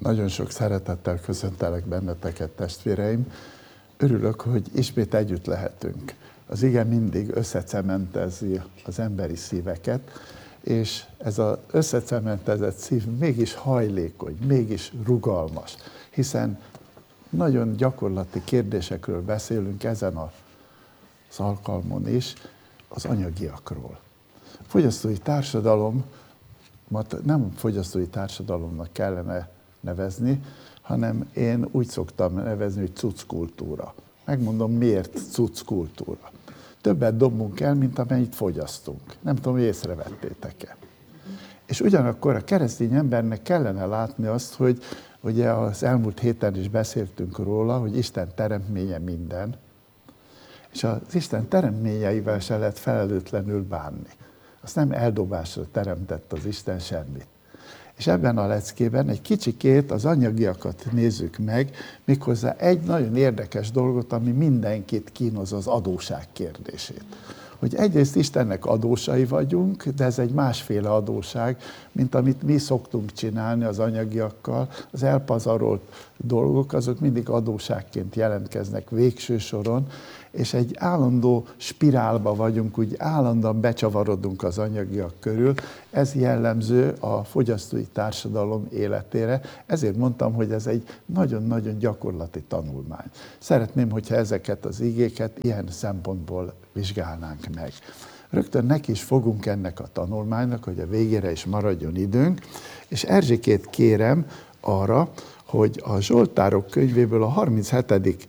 Nagyon sok szeretettel köszöntelek benneteket, testvéreim. Örülök, hogy ismét együtt lehetünk. Az ige mindig összecementezi az emberi szíveket, és ez az összecementezett szív mégis hajlékony, mégis rugalmas, hiszen nagyon gyakorlati kérdésekről beszélünk ezen az alkalmon is, az anyagiakról. A fogyasztói társadalom, nem fogyasztói társadalomnak kellene nevezni, hanem én úgy szoktam nevezni, hogy cucckultúra. Megmondom, miért cucckultúra. Többet dobunk el, mint amennyit fogyasztunk. Nem tudom, hogy észrevettétek-e. És ugyanakkor a keresztény embernek kellene látni azt, hogy ugye az elmúlt héten is beszéltünk róla, hogy Isten teremtménye minden, és az Isten teremtményeivel se lehet felelőtlenül bánni. Azt nem eldobásra teremtett az Isten semmit. És ebben a leckében egy kicsikét az anyagiakat nézzük meg, méghozzá egy nagyon érdekes dolgot, ami mindenkit kínoz, az adósság kérdését. Hogy egyrészt Istennek adósai vagyunk, de ez egy másféle adósság, mint amit mi szoktunk csinálni az anyagiakkal. Az elpazarolt dolgok, azok mindig adósságként jelentkeznek végső soron, és egy állandó spirálba vagyunk, úgy állandóan becsavarodunk az anyagiak körül. Ez jellemző a fogyasztói társadalom életére. Ezért mondtam, hogy ez egy nagyon-nagyon gyakorlati tanulmány. Szeretném, hogyha ezeket az igéket ilyen szempontból vizsgálnánk meg. Rögtön neki is fogunk ennek a tanulmánynak, hogy a végére is maradjon időnk, és Erzsikét kérem arra, hogy a Zsoltárok könyvéből a 37.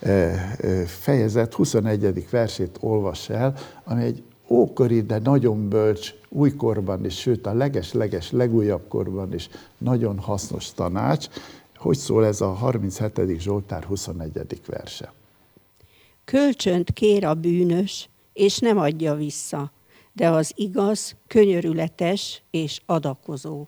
fejezet 21. versét olvass el, ami egy ókori, de nagyon bölcs, újkorban is, sőt a leges-leges legújabb korban is nagyon hasznos tanács. Hogy szól ez a 37. Zsoltár 21. verse? Kölcsönt kér a bűnös, és nem adja vissza, de az igaz, könyörületes és adakozó.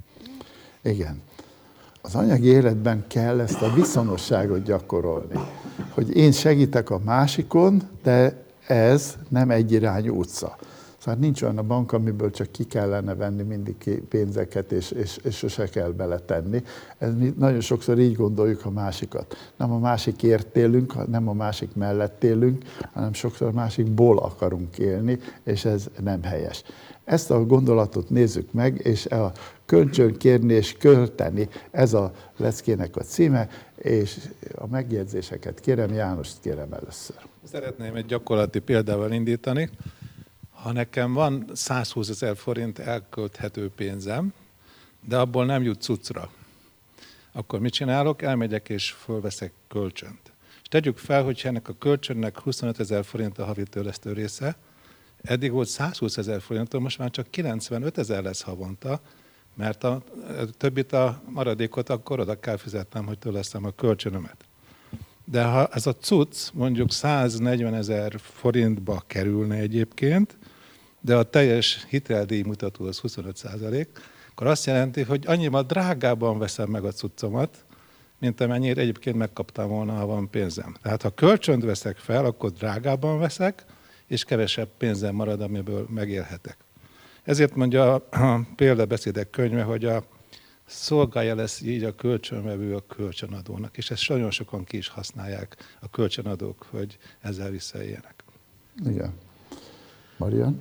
Igen. Az anyagi életben kell ezt a viszonosságot gyakorolni. Hogy én segítek a másikon, de ez nem egyirányú utca. Szóval nincs olyan a bank, amiből csak ki kellene venni mindig pénzeket, és sose kell beletenni. Mi nagyon sokszor így gondoljuk a másikat. Nem a másikért élünk, nem a másik mellett élünk, hanem sokszor a másikból akarunk élni, és ez nem helyes. Ezt a gondolatot nézzük meg, és a kölcsönkérni és költeni, ez a leckének a címe, és a megjegyzéseket kérem, Jánost kérem először. Szeretném egy gyakorlati példával indítani. Ha nekem van 120 000 forint elkölthető pénzem, de abból nem jut cuccra, akkor mit csinálok? Elmegyek és fölveszek kölcsönt. És tegyük fel, hogy ennek a kölcsönnek 25 000 forint a havi törlesztő része, eddig volt 120 000 forinttól, most már csak 95 000 lesz havonta, mert a többit, a maradékot akkor oda kell fizetnem, hogy törlesztem a kölcsönömet. De ha ez a cucc mondjuk 140 000 forintba kerülne egyébként, de a teljes hiteldíj mutató az 25%, akkor azt jelenti, hogy annyival drágában veszem meg a cuccomat, mint amennyire egyébként megkaptam volna, ha van pénzem. Tehát ha kölcsönt veszek fel, akkor drágában veszek, és kevesebb pénzem marad, amiből megélhetek. Ezért mondja a példabeszédek könyve, hogy a szolgája lesz így a kölcsönvevő a kölcsönadónak, és ezt nagyon sokan ki is használják a kölcsönadók, hogy ezzel visszaéljenek. Igen. Marian?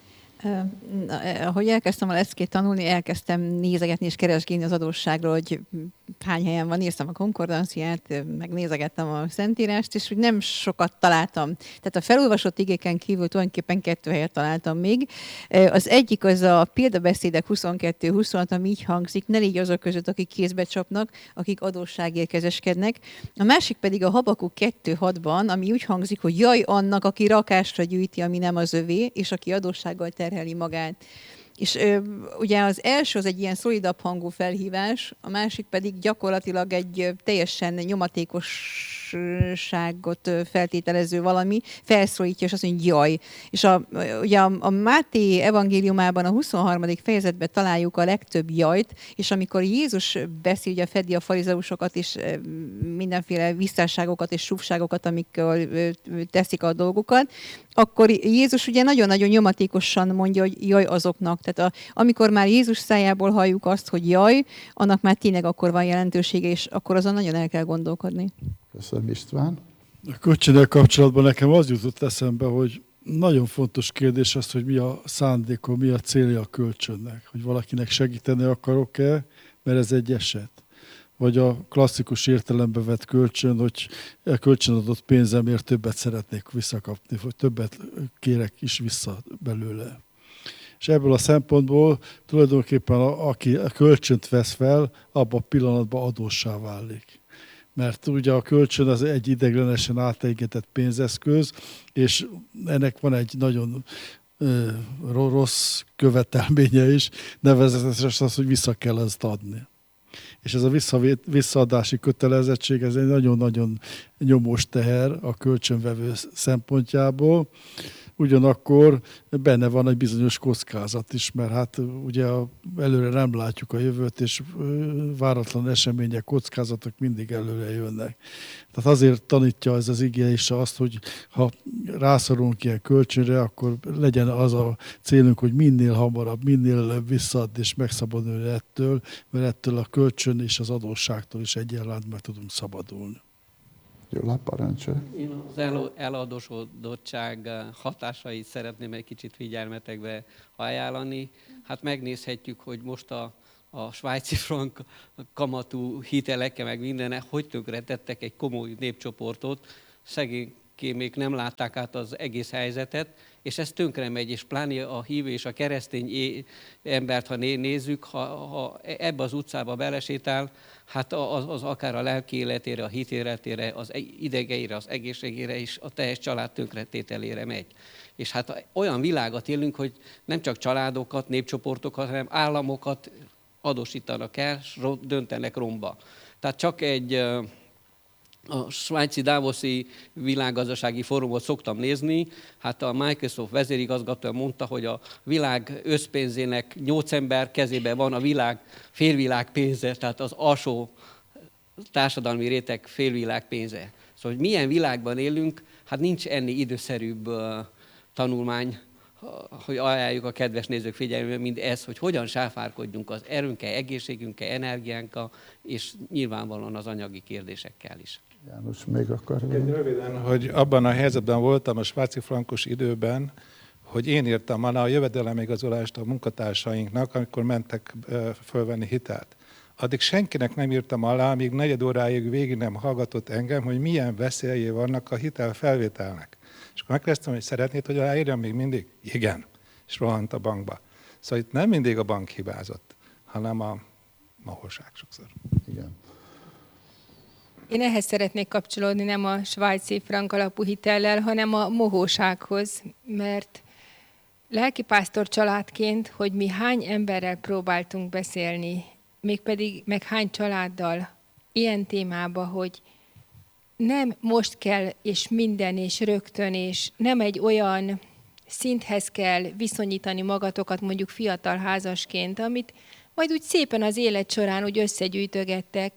Ahogy elkezdtem a leckét tanulni, elkezdtem nézegetni és keresgélni az adósságról, hogy hány helyen van, írtam a konkordanciát, meg nézegettem a Szentírást, és úgy nem sokat találtam. Tehát a felolvasott igéken kívül tulajdonképpen 2 helyet találtam még. Az egyik az a példabeszédek 22-26, ami így hangzik: ne légy azok között, akik kézbe csapnak, akik adósságért kezeskednek. A másik pedig a Habakuk 2-6-ban, ami úgy hangzik, hogy jaj annak, aki rakásra gyűjti, ami nem az övé, és aki adóssággal terheli magát. És ugye az első az egy ilyen szolidabb hangú felhívás, a másik pedig gyakorlatilag egy teljesen nyomatékosságot feltételező valami, felszólítja, és azt mondja, jaj. És ugye a Máté evangéliumában a 23. fejezetben találjuk a legtöbb jajt, és amikor Jézus beszél, ugye fedi a farizeusokat, és mindenféle visszásságokat és súfságokat, amikor teszik a dolgokat, akkor Jézus ugye nagyon-nagyon nyomatékosan mondja, hogy jaj azoknak. Tehát amikor már Jézus szájából halljuk azt, hogy jaj, annak már tényleg akkor van jelentősége, és akkor azon nagyon el kell gondolkodni. Köszönöm, István. A kölcsönnel kapcsolatban nekem az jutott eszembe, hogy nagyon fontos kérdés az, hogy mi a szándéka, mi a célja a kölcsönnek. Hogy valakinek segíteni akarok-e, mert ez egy eset. Vagy a klasszikus értelembe vett kölcsön, hogy a kölcsönadott pénzemért többet szeretnék visszakapni, vagy többet kérek is vissza belőle. És ebből a szempontból tulajdonképpen aki a kölcsönt vesz fel, abban a pillanatban adóssá válik. Mert ugye a kölcsön az egy ideiglenesen átengedett pénzeszköz, és ennek van egy nagyon rossz követelménye is, nevezetesen az, hogy vissza kell ezt adni. És ez a visszaadási kötelezettség, ez egy nagyon-nagyon nyomós teher a kölcsönvevő szempontjából. Ugyanakkor benne van egy bizonyos kockázat is, mert hát ugye előre nem látjuk a jövőt, és váratlan események, kockázatok mindig előre jönnek. Tehát azért tanítja ez az ige is azt, hogy ha rászorulunk ilyen kölcsönre, akkor legyen az a célunk, hogy minél hamarabb, minél előbb visszaadni és megszabadulni ettől, mert ettől a kölcsön és az adósságtól is egyaránt meg tudunk szabadulni. Gyula, parancsolj. Én az eladósodottság hatásait szeretném egy kicsit figyelmetekbe ajánlani. Hát megnézhetjük, hogy most a svájci frank kamatú hitelekkel, meg minden, hogy tönkretettek egy komoly népcsoportot. Szegénykémék nem látták át az egész helyzetet, és ez tönkre megy, és pláne a hívő és a keresztény embert, ha nézzük, ha ebbe az utcába belesétál, hát az akár a lelki életére, a hit életére, az idegeire, az egészségére és a teljes család tönkretételére megy. És hát olyan világot élünk, hogy nem csak családokat, népcsoportokat, hanem államokat adósítanak el, és döntenek romba. Tehát csak a svájci Davoszi világgazdasági fórumot szoktam nézni, hát a Microsoft vezérigazgatója mondta, hogy a világ összpénzének 8 ember kezében van a világ félvilág pénze, tehát az alsó társadalmi réteg félvilág pénze. Szóval, hogy milyen világban élünk, hát nincs ennél időszerűbb tanulmány, hogy ajánljuk a kedves nézők figyelmébe, mint ez, hogy hogyan sáfárkodjunk az erőnkkel, egészségünkkel, energiánkkal, és nyilvánvalóan az anyagi kérdésekkel is. János, még akar? Röviden, hogy abban a helyzetben voltam a svájci frankos időben, hogy én írtam alá a jövedelemigazolást a munkatársainknak, amikor mentek fölvenni hitelt. Addig senkinek nem írtam alá, míg 4 óráig végig nem hallgatott engem, hogy milyen veszélyei vannak a hitel felvételnek. És akkor megkérdeztem, hogy szeretnéd, hogy aláírjam még mindig? Igen. És rohant a bankba. Szóval itt nem mindig a bank hibázott, hanem a mohóság sokszor. Igen. Én ehhez szeretnék kapcsolódni, nem a svájci frank alapú hitellel, hanem a mohósághoz, mert lelkipásztor családként, hogy mi hány emberrel próbáltunk beszélni, mégpedig meg hány családdal ilyen témába, hogy nem most kell, és minden, és rögtön, és nem egy olyan szinthez kell viszonyítani magatokat, mondjuk fiatal házasként, amit majd úgy szépen az élet során úgy összegyűjtögettek,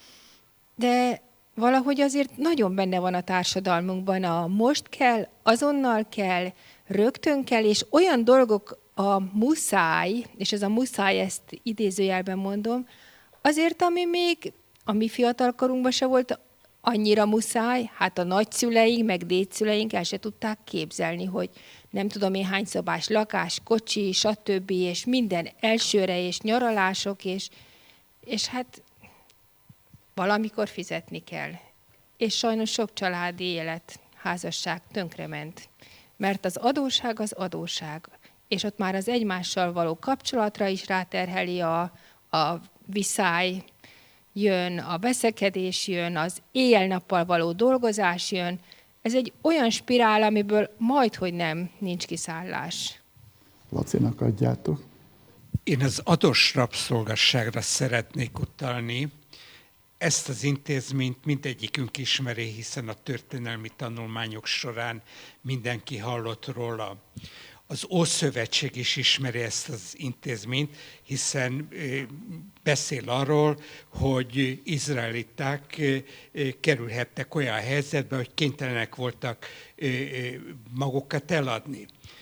de valahogy azért nagyon benne van a társadalmunkban a most kell, azonnal kell, rögtön kell, és olyan dolgok a muszáj, és ez a muszáj, ezt idézőjelben mondom, azért, ami még a mi fiatalkorunkban se volt annyira muszáj, hát a nagyszüleink, meg dédszüleink el se tudták képzelni, hogy nem tudom én hány szobás lakás, kocsi, stb. És minden elsőre, és nyaralások, és hát valamikor fizetni kell. És sajnos sok családi élet, házasság tönkrement. Mert az adósság, és ott már az egymással való kapcsolatra is ráterheli a viszály, jön a veszekedés, jön az éjjel-nappal való dolgozás jön. Ez egy olyan spirál, amiből majdhogy nem nincs kiszállás. Lacinak adjátok. Én az adós rabszolgasságra szeretnék utalni. Ezt az intézményt mindegyikünk ismeri, hiszen a történelmi tanulmányok során mindenki hallott róla. Az Ószövetség is ismeri ezt az intézményt, hiszen beszél arról, hogy izraeliták kerülhettek olyan helyzetbe, hogy kénytelenek voltak magukat eladni.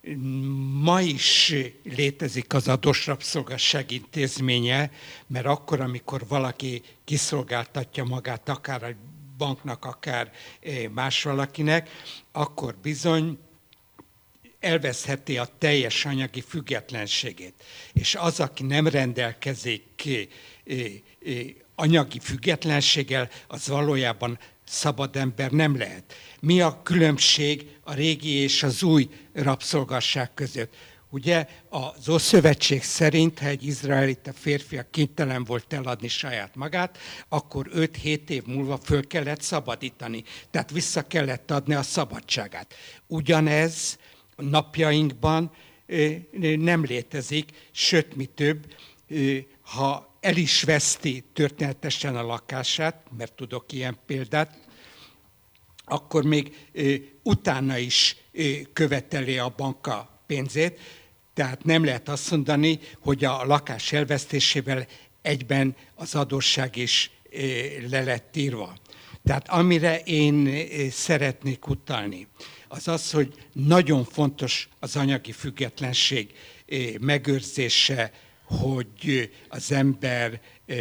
ma is létezik az adós rabszolgasság intézménye, mert akkor, amikor valaki kiszolgáltatja magát, akár a banknak, akár más valakinek, akkor bizony elveszheti a teljes anyagi függetlenségét. És az, aki nem rendelkezik anyagi függetlenséggel, az valójában szabad ember nem lehet. Mi a különbség a régi és az új rabszolgasság között? Ugye az Ószövetség szerint, ha egy izraelita férfi kénytelen volt eladni saját magát, akkor 5-7 év múlva föl kellett szabadítani. Tehát vissza kellett adni a szabadságát. Ugyanez napjainkban nem létezik, sőt, mi több, ha el is veszti történetesen a lakását, mert tudok ilyen példát, akkor még utána is követeli a bank a pénzét, tehát nem lehet azt mondani, hogy a lakás elvesztésével egyben az adósság is le lett írva. Tehát amire én szeretnék utalni, az az, hogy nagyon fontos az anyagi függetlenség megőrzése, hogy az ember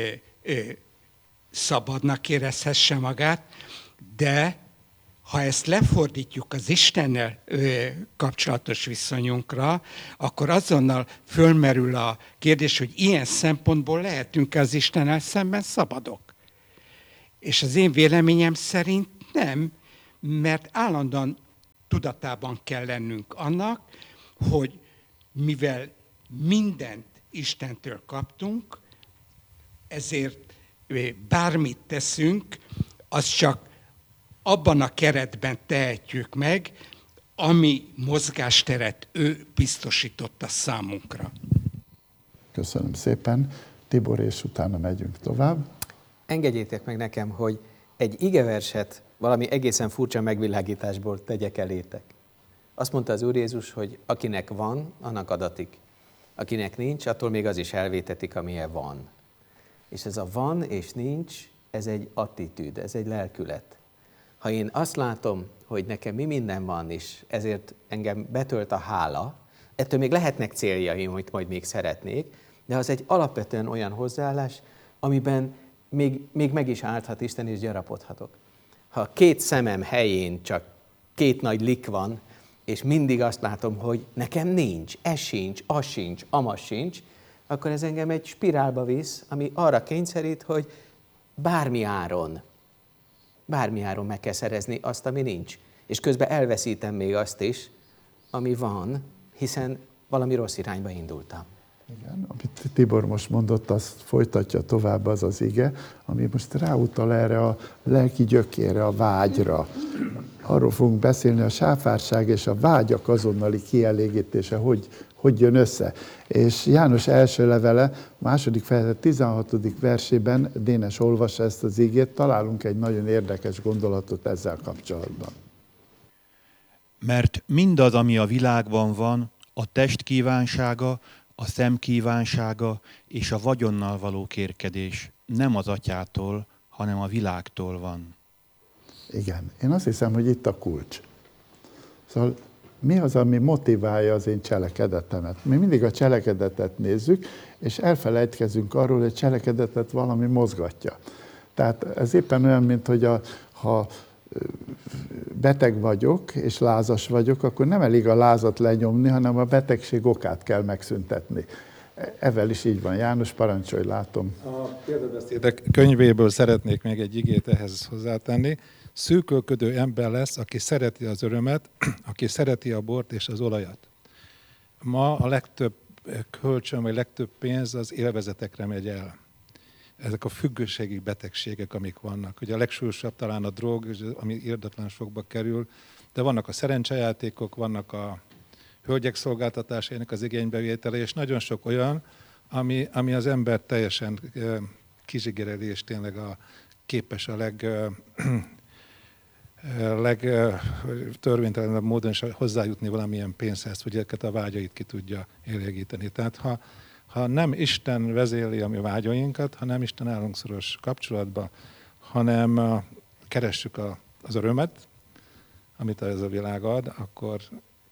szabadnak érezhesse magát, de ha ezt lefordítjuk az Istennel kapcsolatos viszonyunkra, akkor azonnal fölmerül a kérdés, hogy ilyen szempontból lehetünk az Istennel szemben szabadok. És az én véleményem szerint nem, mert állandóan tudatában kell lennünk annak, hogy mivel mindent Istentől kaptunk, ezért bármit teszünk, az csak abban a keretben tehetjük meg, ami mozgásteret ő biztosította számunkra. Köszönöm szépen. Tibor, és utána megyünk tovább. Engedjétek meg nekem, hogy egy igeverset valami egészen furcsa megvilágításból tegyek elétek. Azt mondta az Úr Jézus, hogy akinek van, annak adatik. Akinek nincs, attól még az is elvétetik, amilyen van. És ez a van és nincs, ez egy attitűd, ez egy lelkület. Ha én azt látom, hogy nekem mi minden van, és ezért engem betölt a hála, ettől még lehetnek céljaim, amit majd még szeretnék, de az egy alapvetően olyan hozzáállás, amiben még meg is állhat Isten, és gyarapodhatok. Ha 2 szemem helyén csak 2 nagy lik van, és mindig azt látom, hogy nekem nincs, ez sincs, az sincs, amaz sincs, akkor ez engem egy spirálba visz, ami arra kényszerít, hogy bármi áron meg kell szerezni azt, ami nincs. És közben elveszítem még azt is, ami van, hiszen valami rossz irányba indultam. Igen, amit Tibor most mondott, azt folytatja tovább az az ige, ami most ráutal erre a lelki gyökére, a vágyra. Arról fogunk beszélni, a sáfárság és a vágyak azonnali kielégítése, hogy jön össze. És János első levele, második fejezet 16. versében, Dénes olvassa ezt az igét, találunk egy nagyon érdekes gondolatot ezzel kapcsolatban. Mert mindaz, ami a világban van, a test kívánsága, a szem kívánsága és a vagyonnal való kérkedés nem az atyától, hanem a világtól van. Igen, én azt hiszem, hogy itt a kulcs. Szóval mi az, ami motiválja az én cselekedetemet? Mi mindig a cselekedetet nézzük, és elfelejtkezünk arról, hogy a cselekedetet valami mozgatja. Tehát ez éppen olyan, mint hogy ha beteg vagyok, és lázas vagyok, akkor nem elég a lázat lenyomni, hanem a betegség okát kell megszüntetni. Evel is így van. János, parancsolj, látom. A példabeszédek könyvéből szeretnék még egy igét ehhez hozzátenni. Szűkölködő ember lesz, aki szereti az örömet, aki szereti a bort és az olajat. Ma a legtöbb kölcsön, vagy legtöbb pénz az élvezetekre megy el. Ezek a függőségi betegségek, amik vannak. Ugye a legsúlyosabb talán a drog, ami irdatlan sokba kerül, de vannak a szerencsejátékok, vannak a hölgyek szolgáltatásának az igénybevétele, és nagyon sok olyan, ami az ember teljesen kizsigereli, és tényleg képes a legtörvénytelenebb módon is hozzájutni valamilyen pénzhez, hogy ezeket a vágyait ki tudja elégíteni. Tehát ha nem Isten vezéli a mi vágyainkat, ha nem Isten állunk szoros kapcsolatba, hanem keressük az örömet, amit ez a világ ad, akkor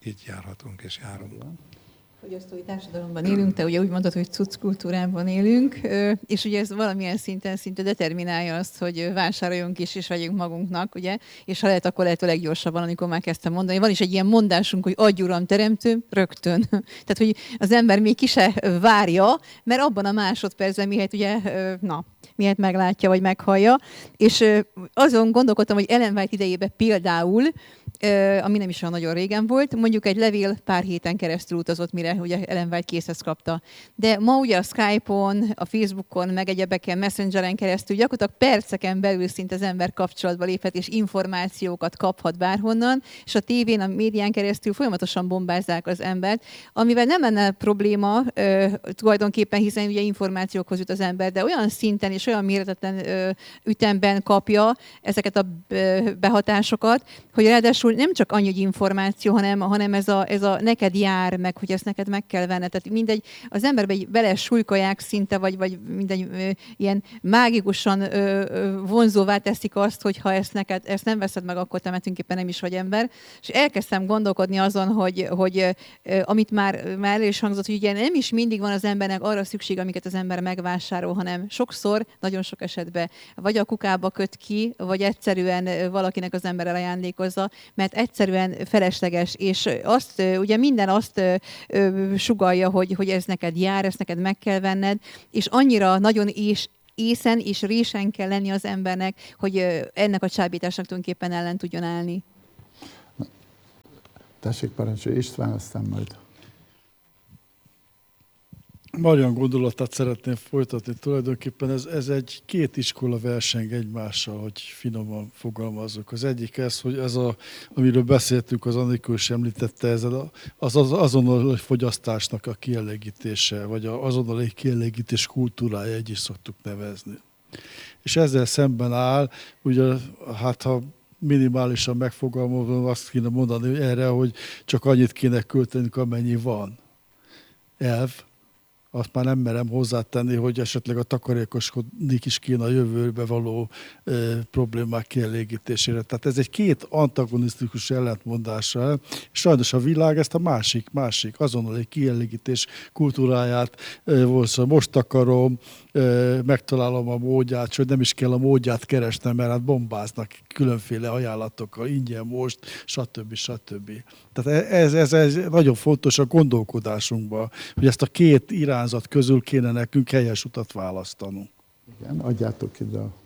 így járhatunk és járunk. Fogyasztói társadalomban élünk, te ugye úgy mondod, hogy cucckultúrában élünk, és ugye ez valamilyen szinten szinte determinálja azt, hogy vásároljunk is, és vegyünk magunknak, ugye, és ha lehet, akkor lehető leggyorsabban, amikor már kezdtem mondani. Van is egy ilyen mondásunk, hogy adj uram teremtő, rögtön. Tehát, hogy az ember még ki se várja, mert abban a másodpercben mihet meglátja, vagy meghallja. És azon gondolkodtam, hogy Ellen White idejében például, ami nem is olyan nagyon régen volt, mondjuk egy levél pár héten keresztül utazott, mire ugye Ellen White készhez kapta. De ma ugye a Skype-on, a Facebookon, meg egyebeken, Messengeren keresztül gyakorlatilag perceken belül szinte az ember kapcsolatba léphet, és információkat kaphat bárhonnan, és a tévén, a médián keresztül folyamatosan bombázzák az embert, amivel nem lenne probléma tulajdonképpen, hiszen ugye információkhoz jut az ember, de olyan szinten és olyan méretetlen ütemben kapja ezeket a behatásokat, hogy ráadásul nem csak annyi, hogy információ, hanem ez a neked jár meg, hogy ezt neked meg kell venned. Tehát mindegy, az emberbe bele súlykolják szinte, vagy mindegy ilyen mágikusan vonzóvá teszik azt, hogy ha ezt nem veszed meg, akkor te tulajdonképpen nem is vagy ember. És elkezdtem gondolkodni azon, hogy amit már el is hangzott, hogy ugye nem is mindig van az embernek arra szükség, amiket az ember megvásárol, hanem sokszor, nagyon sok esetben vagy a kukába köt ki, vagy egyszerűen valakinek az ember ajándékozza, mert egyszerűen felesleges, és ugye minden azt sugallja, hogy ez neked jár, ezt neked meg kell venned, és annyira nagyon észen és résen kell lenni az embernek, hogy ennek a csábításnak tulajdonképpen ellen tudjon állni. Tessék, parancsolj István, aztán majd. Marian gondolatát szeretném folytatni. Tulajdonképpen ez egy két iskola verseng egymással, hogy finoman fogalmazzuk. Az egyik ez, hogy amiről beszéltünk, az Anikó is említette, az azonnali fogyasztásnak a kielégítése, vagy az azonnali kielégítés kultúrája, így is szoktuk nevezni. És ezzel szemben áll, ugye, hát ha minimálisan megfogalmazom, azt kéne mondani erre, hogy csak annyit kéne költenünk, amennyi van. Elv. Azt már nem merem hozzátenni, hogy esetleg a takarékoskodni is kéne a jövőbe való problémák kielégítésére. Tehát ez egy két antagonisztikus ellentmondása. Sajnos a világ ezt a másik azonnali kielégítés kultúráját most akarom, megtalálom a módját, hogy nem is kell a módját keresnem, mert hát bombáznak különféle ajánlatokkal, ingyen most, stb. Tehát ez nagyon fontos a gondolkodásunkban, hogy ezt a két irányzat közül kéne nekünk helyes utat választanunk. Igen, adjátok ide a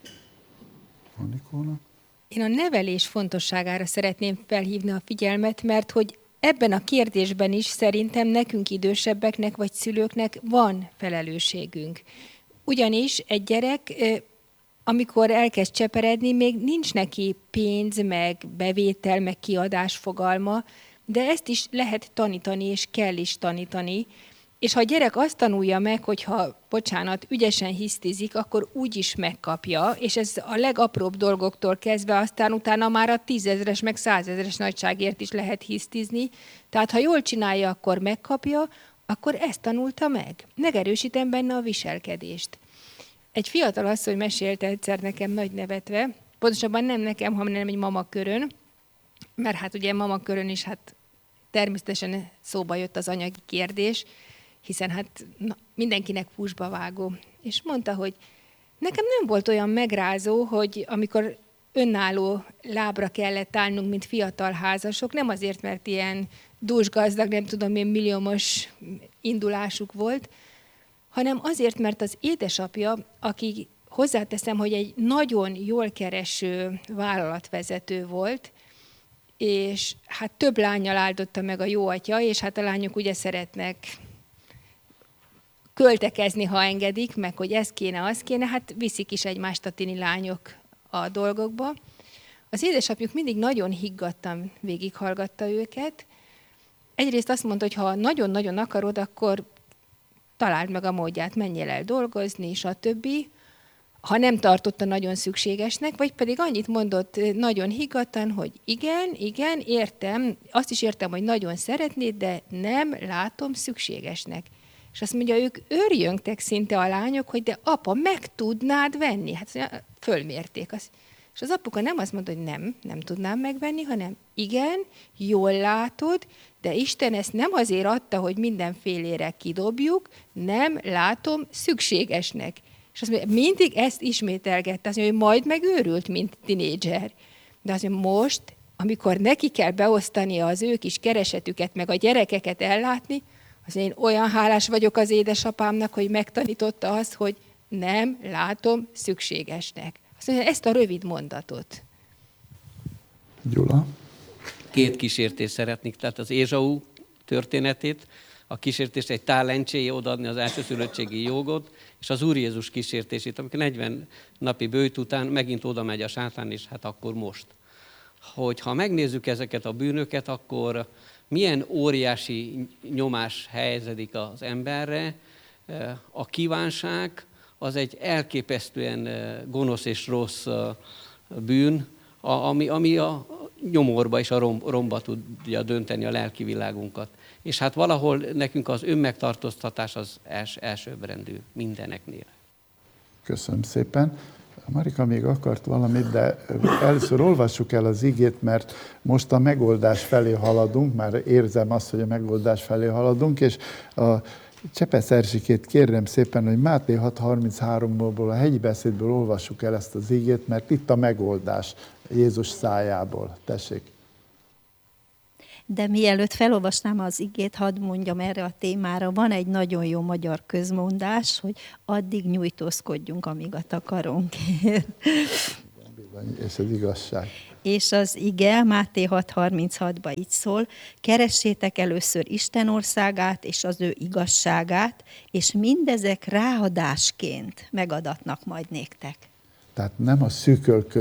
Anikónak. Én a nevelés fontosságára szeretném felhívni a figyelmet, mert hogy ebben a kérdésben is szerintem nekünk idősebbeknek vagy szülőknek van felelősségünk. Ugyanis egy gyerek, amikor elkezd cseperedni, még nincs neki pénz, meg bevétel, meg kiadás fogalma, de ezt is lehet tanítani, és kell is tanítani. És ha a gyerek azt tanulja meg, hogyha, ügyesen hisztizik, akkor úgy is megkapja, és ez a legapróbb dolgoktól kezdve, aztán utána már a 10 000-es, meg 100 000-es nagyságért is lehet hisztizni. Tehát ha jól csinálja, akkor megkapja, akkor ezt tanulta meg. Megerősítem benne a viselkedést. Egy fiatal asszony mesélte egyszer nekem nagy nevetve, pontosabban nem nekem, hanem egy mamakörön, mert hát ugye mamakörön is hát természetesen szóba jött az anyagi kérdés, hiszen hát mindenkinek húsba vágó. És mondta, hogy nekem nem volt olyan megrázó, hogy amikor önálló lábra kellett állnunk, mint fiatal házasok, nem azért, mert ilyen dúsgazdag, nem tudom én, milliómos indulásuk volt, hanem azért, mert az édesapja, aki hozzáteszem, hogy egy nagyon jól kereső vállalatvezető volt, és hát több lánnyal áldotta meg a jó atya, és hát a lányok ugye szeretnek költekezni, ha engedik, meg hogy ez kéne, az kéne, hát viszik is egymást a tini lányok a dolgokba. Az édesapjuk mindig nagyon higgadtan végighallgatta őket. Egyrészt azt mondta, hogy ha nagyon-nagyon akarod, akkor találd meg a módját, menjél el dolgozni, stb. Ha nem tartotta nagyon szükségesnek, vagy pedig annyit mondott nagyon higgadtan, hogy igen, értem, azt is értem, hogy nagyon szeretnéd, de nem látom szükségesnek. És azt mondja, ők őrjöngtek szinte a lányok, hogy de apa, meg tudnád venni? Hát fölmérték. És az apuka nem azt mondta, hogy nem tudnám megvenni, hanem igen, jól látod, de Isten ezt nem azért adta, hogy mindenfélére kidobjuk, nem látom szükségesnek. És azt mondja, mindig ezt ismételgette, azt mondja, hogy majd megőrült, mint tinédzser. De azt mondja, most, amikor neki kell beosztania az ő kis keresetüket, meg a gyerekeket ellátni, az én olyan hálás vagyok az édesapámnak, hogy megtanította azt, hogy nem látom szükségesnek. Azt mondja, ezt a rövid mondatot. Gyula? 2 kísértést szeretnék, tehát az Ézsau történetét, a kísértést egy tálencséje odaadni az elsőszülöttségi jogot, és az Úr Jézus kísértését, amikor 40 napi bőjt után megint oda megy a sátán, és hát akkor most. Ha megnézzük ezeket a bűnöket, akkor milyen óriási nyomás helyezedik az emberre. A kívánság az egy elképesztően gonosz és rossz bűn, ami a nyomorba és a romba tudja dönteni a lelki világunkat. És hát valahol nekünk az önmegtartóztatás az elsőbbrendű mindeneknél. Köszönöm szépen. Marika még akart valamit, de először olvassuk el az igét, mert most a megoldás felé haladunk, már érzem azt, hogy a megoldás felé haladunk, és a Csepesz Erzsikét kérem szépen, hogy Máté 6.33-ból, a hegyi beszédből olvassuk el ezt az igét, mert itt a megoldás Jézus szájából. Tessék! De mielőtt felolvasnám az igét, hadd mondjam erre a témára, van egy nagyon jó magyar közmondás, hogy addig nyújtózkodjunk, amíg a takarónk ér. És az igazság. És az ige Máté 6.36-ban így szól, keressétek először Isten országát és az ő igazságát, és mindezek ráadásként megadatnak majd néktek. Tehát nem a szűkölködés